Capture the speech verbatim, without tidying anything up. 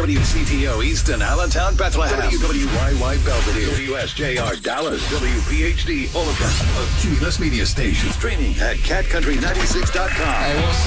W C T O Easton, Allentown, Bethlehem. W W Y Y Belvedere. W S J R Dallas. W P H D Omaha. A Cumulus Media Station. Streaming at cat country ninety-six dot com.